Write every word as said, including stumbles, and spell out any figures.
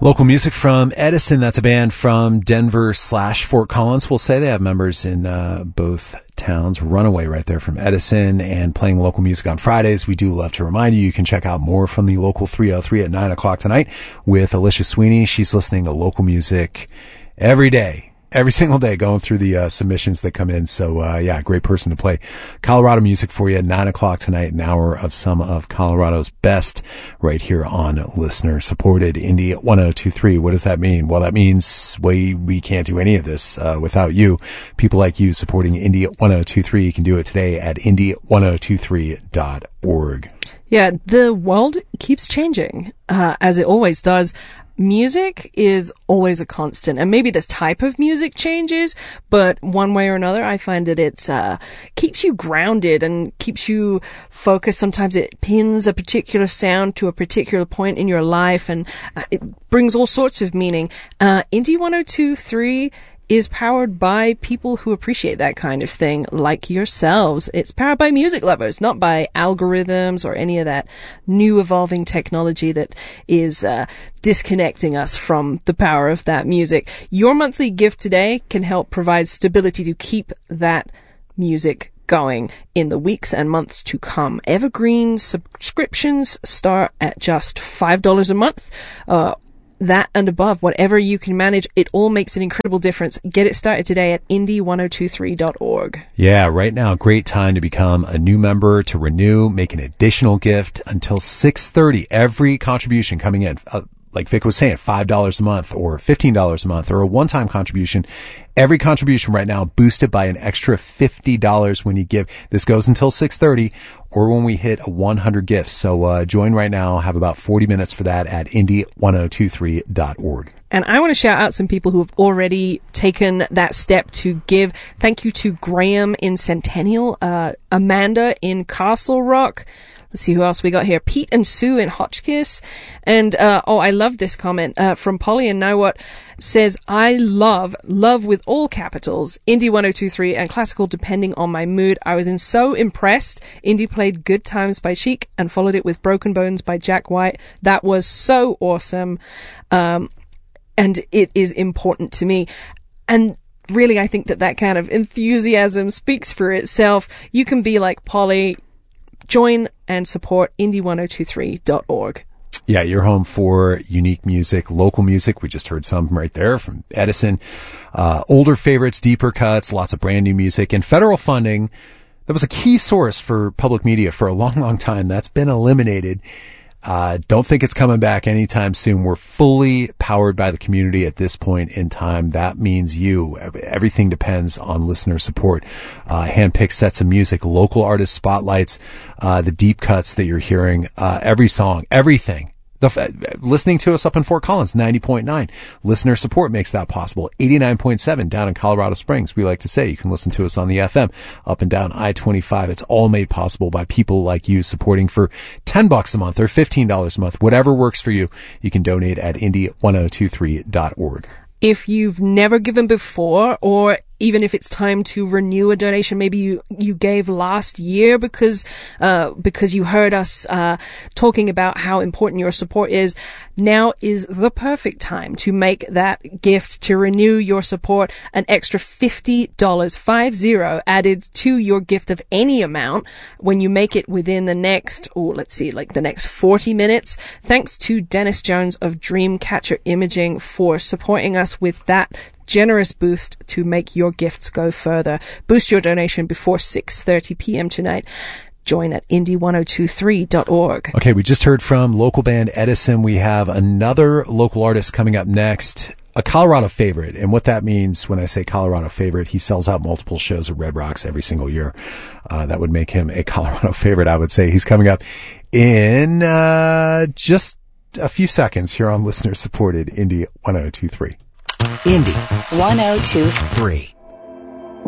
Local music from Edison. That's a band from Denver slash Fort Collins. We'll say they have members in uh, both towns. Runaway right there from Edison, and playing local music on Fridays. We do love to remind you, you can check out more from the Local three oh three at nine o'clock tonight with Alicia Sweeney. She's listening to local music every day. Every single day, going through the uh, submissions that come in. So, uh, yeah, great person to play Colorado music for you at nine o'clock tonight, an hour of some of Colorado's best right here on listener-supported Indie one oh two three. What does that mean? Well, that means we, we can't do any of this uh, without you. People like you supporting Indie one oh two three. You can do it today at indie one oh two three dot org. Yeah, the world keeps changing, uh, as it always does. Music is always a constant, and maybe this type of music changes, but one way or another, I find that it uh, keeps you grounded and keeps you focused. Sometimes it pins a particular sound to a particular point in your life, and uh, it brings all sorts of meaning. Uh, Indie one oh two three is powered by people who appreciate that kind of thing, like yourselves. It's powered by music lovers, not by algorithms or any of that new evolving technology that is uh, disconnecting us from the power of that music. Your monthly gift today can help provide stability to keep that music going in the weeks and months to come. Evergreen subscriptions start at just five dollars a month. Uh, That and above, whatever you can manage, it all makes an incredible difference. Get it started today at indie one oh two three dot org. Yeah, right now, great time to become a new member, to renew, make an additional gift until six thirty. Every contribution coming in, uh, like Vic was saying, five dollars a month or fifteen dollars a month or a one-time contribution. Every contribution right now boosted by an extra fifty dollars when you give. This goes until six thirty or when we hit one hundred gifts. So uh, join right now. Have about forty minutes for that at indie one oh two three dot org. And I want to shout out some people who have already taken that step to give. Thank you to Graham in Centennial, uh, Amanda in Castle Rock. Let's see who else we got here. Pete and Sue in Hotchkiss. And, uh, oh, I love this comment, uh, from Polly and Now What says, I love, love with all capitals, Indie one oh two three and classical depending on my mood. I was in so impressed. Indie played Good Times by Chic and followed it with Broken Bones by Jack White. That was so awesome. Um, and it is important to me. And really, I think that that kind of enthusiasm speaks for itself. You can be like Polly. Join and support indie one oh two three dot org. Yeah, you're home for unique music, local music. We just heard some right there from Edison. Uh, older favorites, deeper cuts, lots of brand new music, and federal funding. That was a key source for public media for a long, long time. That's been eliminated. Uh, don't think it's coming back anytime soon. We're fully powered by the community at this point in time. That means you. Everything depends on listener support. Uh, handpicked sets of music, local artist spotlights, uh, the deep cuts that you're hearing, uh, every song, everything. The, listening to us up in Fort Collins, ninety point nine. Listener support makes that possible. eighty-nine point seven down in Colorado Springs. We like to say you can listen to us on the F M up and down I twenty-five. It's all made possible by people like you supporting for ten bucks a month or fifteen dollars a month. Whatever works for you, you can donate at indie one oh two three dot org. If you've never given before, or even if it's time to renew a donation, maybe you, you gave last year because, uh, because you heard us, uh, talking about how important your support is. Now is the perfect time to make that gift, to renew your support. An extra fifty dollars, five zero, added to your gift of any amount when you make it within the next, oh, let's see, like the next forty minutes. Thanks to Dennis Jones of Dreamcatcher Imaging for supporting us with that generous boost to make your gifts go further. Boost your donation before six thirty p.m. tonight. Join at indie one oh two three dot org. Okay, we just heard from local band Edison. We have another local artist coming up next, a Colorado favorite. And what that means when I say Colorado favorite, he sells out multiple shows at Red Rocks every single year. Uh, that would make him a Colorado favorite, I would say. He's coming up in uh just a few seconds here on listener-supported Indie one oh two three. Indie one oh two three.